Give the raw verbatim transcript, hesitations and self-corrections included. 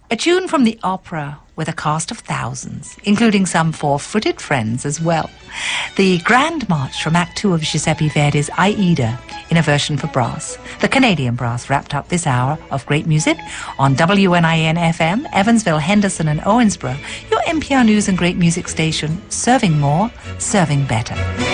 A tune from the opera with a cast of thousands, including some four-footed friends as well. The Grand March from Act Two of Giuseppe Verdi's Aida in a version for brass. The Canadian brass wrapped up this hour of great music on W N I N F M, Evansville, Henderson and Owensboro, your N P R News and Great Music station, serving more, serving better.